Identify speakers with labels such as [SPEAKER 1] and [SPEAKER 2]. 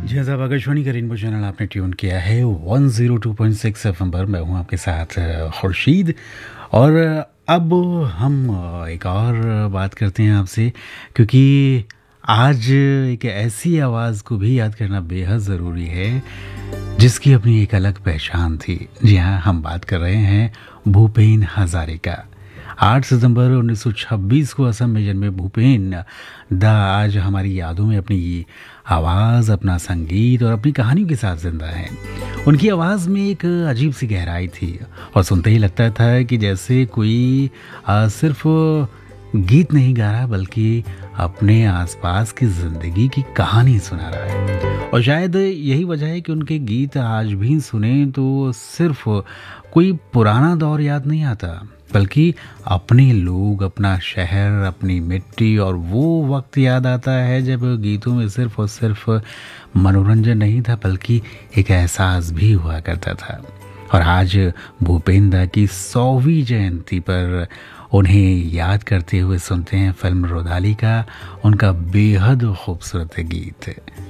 [SPEAKER 1] जी साहब, आकाशवाणी का rainbow channel आपने ट्यून किया है 102.6 एफएम पर। मैं हूं आपके साथ खुर्शीद। और अब हम एक और बात करते हैं आपसे, क्योंकि आज एक ऐसी आवाज़ को भी याद करना बेहद ज़रूरी है जिसकी अपनी एक अलग पहचान थी। जी हाँ, हम बात कर रहे हैं भूपेन हज़ारिका। 8 सितंबर 1926 को असम में जन्मे भूपेन दा आज हमारी यादों में अपनी आवाज़, अपना संगीत और अपनी कहानियों के साथ जिंदा हैं। उनकी आवाज़ में एक अजीब सी गहराई थी और सुनते ही लगता था कि जैसे कोई सिर्फ गीत नहीं गा रहा, बल्कि अपने आसपास की ज़िंदगी की कहानी सुना रहा है। और शायद यही वजह है कि उनके गीत आज भी सुने तो सिर्फ कोई पुराना दौर याद नहीं आता, बल्कि अपने लोग, अपना शहर, अपनी मिट्टी और वो वक्त याद आता है जब गीतों में सिर्फ और सिर्फ मनोरंजन नहीं था, बल्कि एक एहसास भी हुआ करता था। और आज भूपेन दा की 100वीं जयंती पर उन्हें याद करते हुए सुनते हैं फिल्म रुदाली का उनका बेहद खूबसूरत गीत